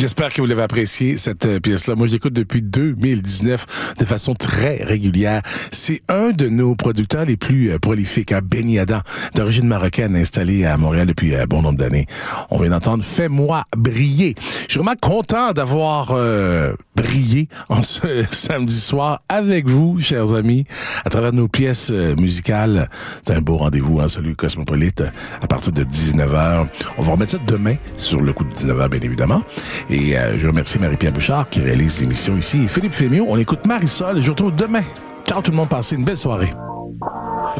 J'espère que vous l'avez apprécié, cette pièce-là. Moi, je l'écoute depuis 2019 de façon très régulière. C'est un de nos producteurs les plus prolifiques, Benny Adam, d'origine marocaine, installé à Montréal depuis un bon nombre d'années. On vient d'entendre « Fais-moi briller ». Je suis vraiment content d'avoir brillé en ce samedi soir avec vous, chers amis, à travers nos pièces musicales. C'est un beau rendez-vous, celui Cosmopolite, à partir de 19h. On va remettre ça demain, sur le coup de 19h, bien évidemment. Et je remercie Marie-Pierre Bouchard qui réalise l'émission ici. Et Philippe Fémiot, on écoute Marisol et je vous retrouve demain. Ciao tout le monde, passez une belle soirée.